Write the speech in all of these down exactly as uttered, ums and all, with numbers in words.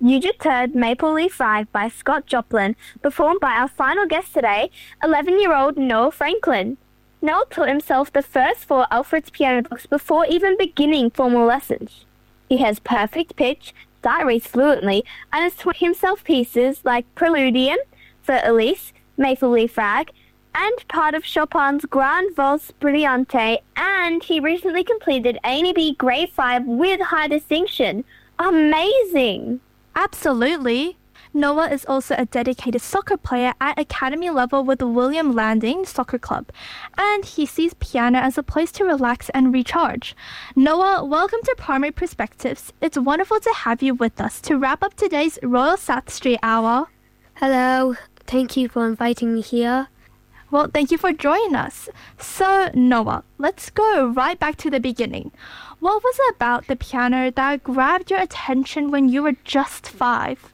You just heard Maple Leaf Rag by Scott Joplin, performed by our final guest today, eleven-year-old Noah Franklin. Noah taught himself the first four Alfred's piano books before even beginning formal lessons. He has perfect pitch, sight reads fluently, and has taught himself pieces like Preludium, for Elise, Maple Leaf Rag, and part of Chopin's Grand Valse Brillante, and he recently completed A and B Grade five with high distinction. Amazing! Absolutely. Noah is also a dedicated soccer player at academy level with the William Landing Soccer Club, and he sees piano as a place to relax and recharge. Noah, welcome to Primary Perspectives. It's wonderful to have you with us to wrap up today's Royal South Street Hour. Hello, thank you for inviting me here. Well, thank you for joining us. So, Noah, let's go right back to the beginning. What was it about the piano that grabbed your attention when you were just five?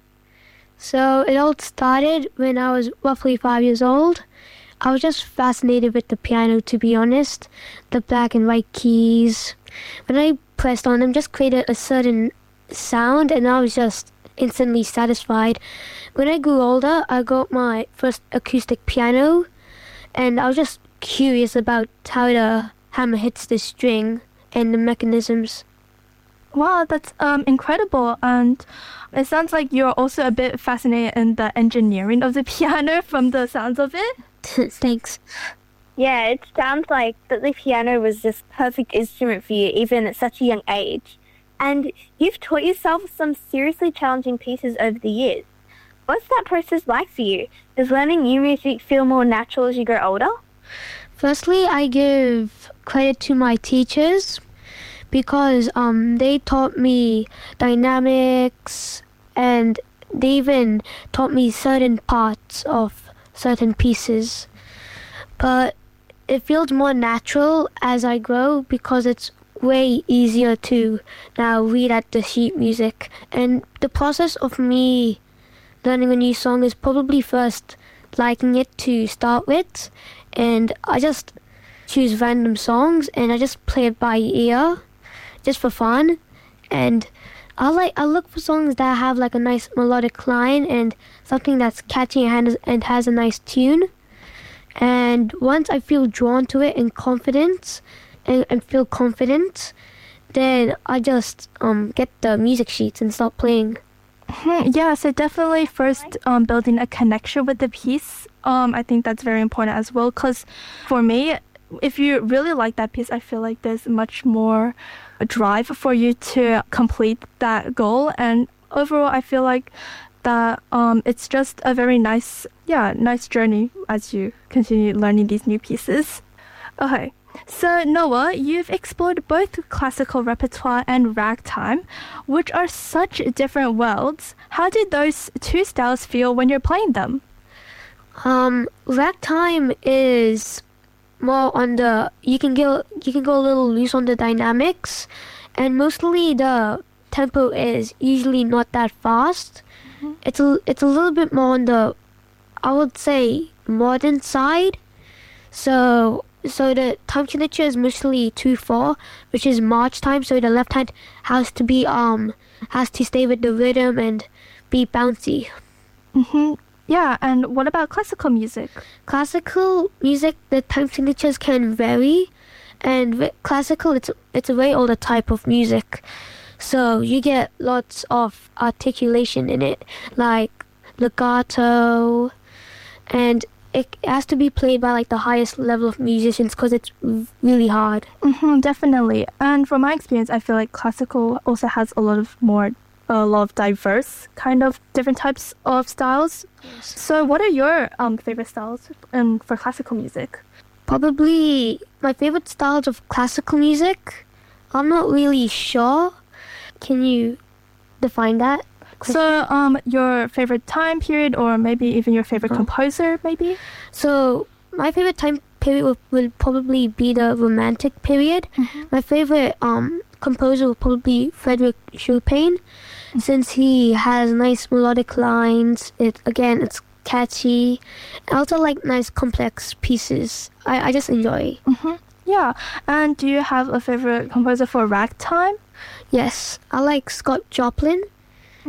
So it all started when I was roughly five years old. I was just fascinated with the piano, to be honest. The black and white keys. When I pressed on them, just created a certain sound, and I was just instantly satisfied. When I grew older, I got my first acoustic piano, and I was just curious about how the hammer hits the string and the mechanisms. Wow, that's um incredible. And it sounds like you're also a bit fascinated in the engineering of the piano from the sounds of it. Thanks. Yeah, it sounds like that the piano was this perfect instrument for you, even at such a young age. And you've taught yourself some seriously challenging pieces over the years. What's that process like for you? Does learning new music feel more natural as you grow older? Firstly, I give credit to my teachers because um, they taught me dynamics, and they even taught me certain parts of certain pieces. But it feels more natural as I grow because it's way easier to now read at the sheet music. And the process of me learning a new song is probably first liking it to start with, and I just choose random songs and I just play it by ear just for fun. And I like I look for songs that have like a nice melodic line and something that's catchy and has, and has a nice tune. And once I feel drawn to it and confident and, and feel confident, then I just um get the music sheets and start playing. Hmm, yeah, so definitely first um, building a connection with the piece. Um, I think that's very important as well, because for me, if you really like that piece, I feel like there's much more drive for you to complete that goal. And overall, I feel like that um, it's just a very nice, yeah, nice journey as you continue learning these new pieces. Okay. So, Noah, you've explored both classical repertoire and ragtime, which are such different worlds. How did those two styles feel when you're playing them? Um, ragtime is more on the you can go you can go a little loose on the dynamics, and mostly the tempo is usually not that fast. Mm-hmm. It's a it's a little bit more on the, I would say, modern side. So. So the time signature is mostly two four, which is march time. So the left hand has to be um has to stay with the rhythm and be bouncy. Mm-hmm. Yeah, and what about classical music? Classical music, the time signatures can vary, and with classical it's it's a very older type of music. So you get lots of articulation in it, like legato, and it has to be played by like the highest level of musicians because it's really hard. Mm-hmm, definitely. And from my experience, I feel like classical also has a lot of more, a lot of diverse kind of different types of styles. Yes. So what are your um, favorite styles um, for classical music? Probably my favorite styles of classical music, I'm not really sure. Can you define that? So, um, your favorite time period, or maybe even your favorite uh-huh. composer, maybe? So, my favorite time period will, will probably be the Romantic period. Mm-hmm. My favorite um composer will probably be Frédéric Chopin, mm-hmm. since he has nice melodic lines. It again, it's catchy. I also like nice complex pieces. I, I just enjoy. Mm-hmm. Yeah. And do you have a favorite composer for ragtime? Yes, I like Scott Joplin. Mm-hmm.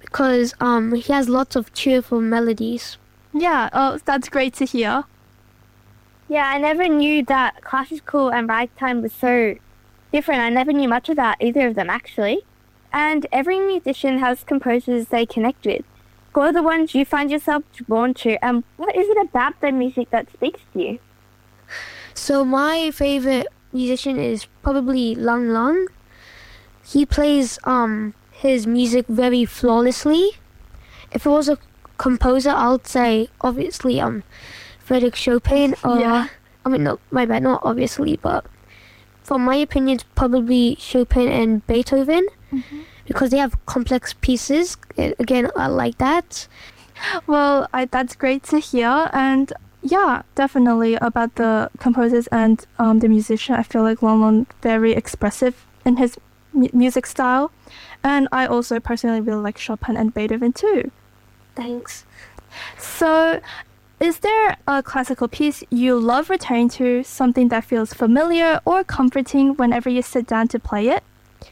because um, he has lots of cheerful melodies. Yeah, oh, that's great to hear. Yeah, I never knew that classical and ragtime was so different. I never knew much about either of them, actually. And every musician has composers they connect with. Who are the ones you find yourself drawn to, and what is it about their music that speaks to you? So my favorite musician is probably Lang Lang. He plays um his music very flawlessly. If it was a composer, I would say obviously um Frédéric Chopin or Yeah. I mean no, my bad, not obviously, but from my opinion, it's probably Chopin and Beethoven because they have complex pieces. A- Again, I like that. Well, I, that's great to hear. And yeah, definitely about the composers and um, the musician. I feel like Lang Lang very expressive in his mu- music style. And I also personally really like Chopin and Beethoven too. Thanks. So, is there a classical piece you love returning to, something that feels familiar or comforting whenever you sit down to play it?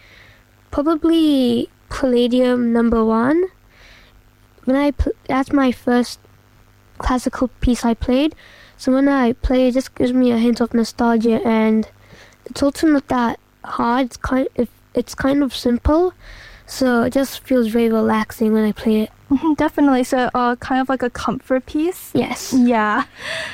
Probably Palladium number one. When I pl- that's my first classical piece I played. So when I play, it just gives me a hint of nostalgia, and it's also not that hard. It's kind of, it's kind of simple, so it just feels very relaxing when I play it. Mhm, definitely. So, uh, kind of like a comfort piece. Yes. Yeah.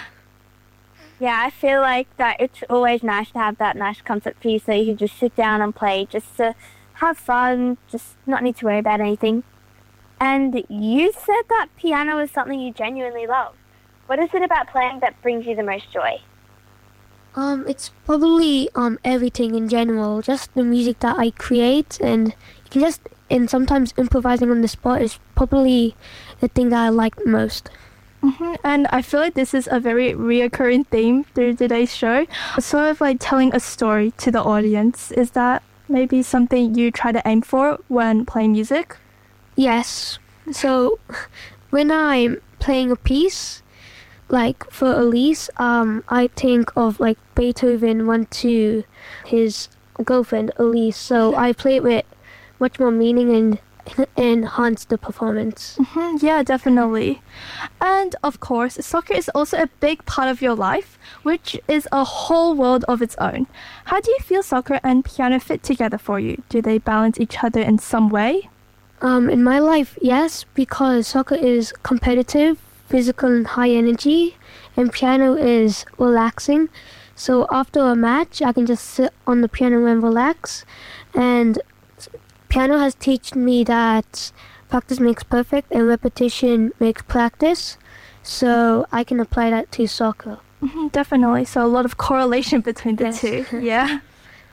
Yeah, I feel like that it's always nice to have that nice comfort piece so you can just sit down and play, just to have fun, just not need to worry about anything. And you said that piano is something you genuinely love. What is it about playing that brings you the most joy? Um, it's probably um everything in general, just the music that I create, and you can just and sometimes improvising on the spot is probably the thing that I like most. hmm And I feel like this is a very reoccurring theme through today's show. Sort of like telling a story to the audience. Is that maybe something you try to aim for when playing music? Yes. So when I'm playing a piece, like for Elise, um, I think of like Beethoven went to his girlfriend Elise, so I play it with much more meaning and enhance the performance. hmm Yeah, definitely. And of course, soccer is also a big part of your life, which is a whole world of its own. How do you feel soccer and piano fit together for you? Do they balance each other in some way? Um, in my life, yes, because soccer is competitive, physical and high energy, and piano is relaxing. So after a match, I can just sit on the piano and relax. And piano has taught me that practice makes perfect and repetition makes practice. So I can apply that to soccer. hmm Definitely. So a lot of correlation between the Yes. two. Yeah.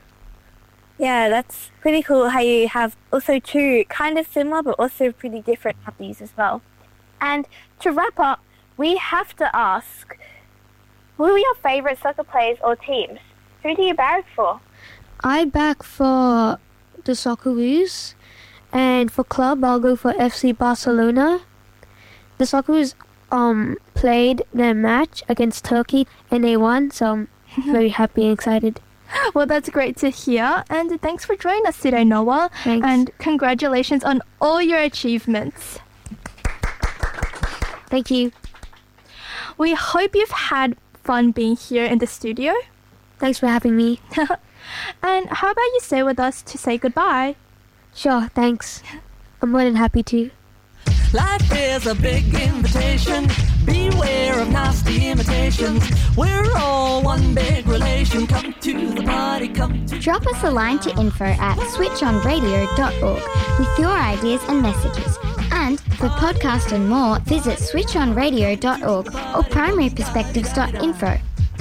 Yeah, that's pretty cool how you have also two kind of similar but also pretty different hobbies as well. And to wrap up, we have to ask, who are your favourite soccer players or teams? Who do you barrack for? I back for the Socceroos, and for club, I'll go for F C Barcelona. The Socceroos um played their match against Turkey and they won, so I'm very happy and excited. Well, that's great to hear. And thanks for joining us today, Noah. Thanks. And congratulations on all your achievements. Thank you. We hope you've had fun being here in the studio. Thanks for having me. And how about you stay with us to say goodbye? Sure, thanks. I'm more than happy to. Life is a big invitation. Beware of nasty imitations. We're all one big relation. Come to the party, come to... Drop us a line to info at switch on radio dot org with your ideas and messages. And for podcasts and more, visit switch on radio dot org or primary perspectives dot info.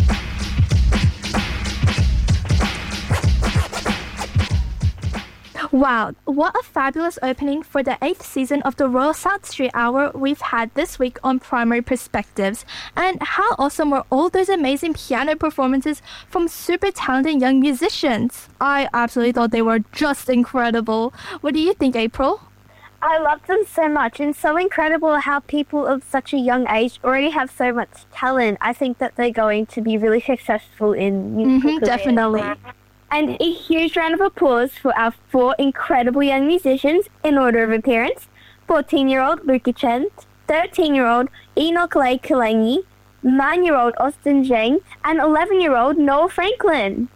Wow, what a fabulous opening for the eighth season of the Royal South Street Hour we've had this week on Primary Perspectives. And how awesome were all those amazing piano performances from super talented young musicians? I absolutely thought they were just incredible. What do you think, April? I love them so much, and so incredible how people of such a young age already have so much talent. I think that they're going to be really successful in musical Mm-hmm, careers. definitely. And a huge round of applause for our four incredible young musicians in order of appearance. fourteen-year-old Luca Chent, thirteen-year-old Enoch Lay Kalangi, nine-year-old Austin Zhang, and eleven-year-old Noah Franklin.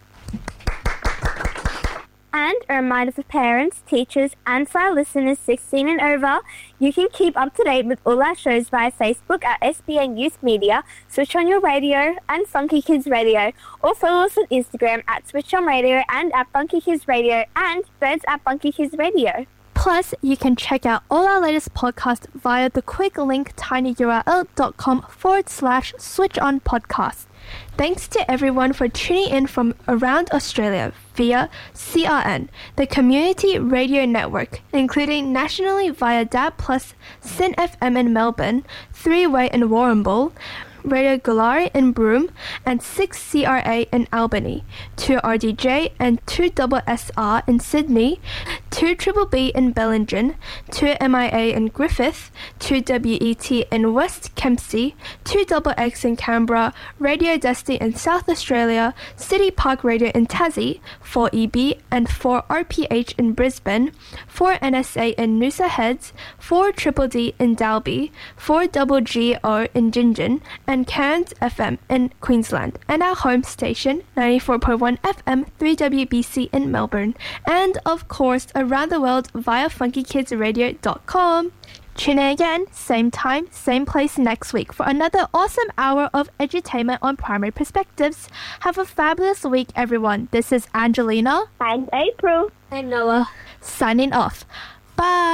And a reminder for parents, teachers, and for our listeners sixteen and over, you can keep up to date with all our shows via Facebook at S B N Youth Media, Switch On Your Radio, and Funky Kids Radio, or follow us on Instagram at Switch On Radio and at Funky Kids Radio, and Threads at Funky Kids Radio. Plus, you can check out all our latest podcasts via the quick link tinyurl.com forward slash switch on podcast. Thanks to everyone for tuning in from around Australia via C R N, the community radio network, including nationally via D A B plus, Sin F M in Melbourne, three way in Warrnambool, Radio Galari in Broome, and six C R A in Albany, two R D J and two S S R in Sydney, two B B B in Bellingen, two M I A in Griffith, two W E T in West Kempsey, two X X in Canberra, Radio Dusty in South Australia, City Park Radio in Tassie, four E B and four R P H in Brisbane, four N S A in Noosa Heads, four Triple D in Dalby, four G G O in Gingin, and Cairns F M in Queensland, and our home station, ninety-four point one F M, three W B C in Melbourne, and of course around the world via funky kids radio dot com. Tune in again, same time, same place next week for another awesome hour of edutainment on Primary Perspectives. Have a fabulous week, everyone. This is Angelina And April. And Noah. signing off. Bye!